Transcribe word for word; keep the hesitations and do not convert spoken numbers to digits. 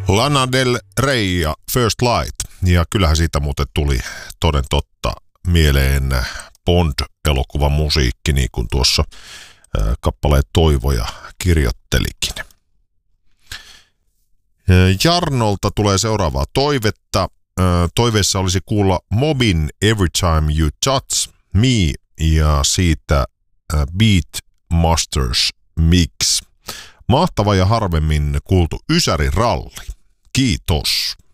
Lana Del Rey ja First Light. Ja kyllähän siitä muuten tuli toden totta mieleen Bond-elokuvan musiikki, niin kuin tuossa ää, kappaleen Toivoja kirjoittelikin. Jarnolta tulee seuraavaa toivetta. Ää, toiveessa olisi kuulla Mobin Every Time You Touch Me ja siitä ää, Beat Masters Mix. Mahtava ja harvemmin kuultu Ysäri Ralli. Kiitos.